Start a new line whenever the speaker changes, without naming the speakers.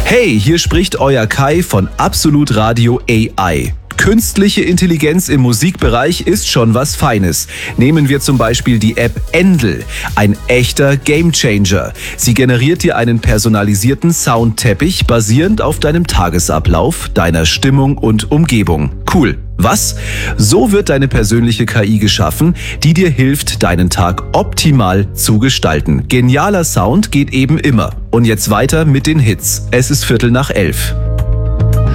Hey, hier spricht euer Kai von Absolut Radio AI. Künstliche Intelligenz im Musikbereich ist schon was Feines. Nehmen wir zum Beispiel die App Endel, ein echter Gamechanger. Sie generiert dir einen personalisierten Soundteppich basierend auf deinem Tagesablauf, deiner Stimmung und Umgebung. Cool. Was? So wird deine persönliche KI geschaffen, die dir hilft, deinen Tag optimal zu gestalten. Genialer Sound geht eben immer. Und jetzt weiter mit den Hits. Es ist 11:15.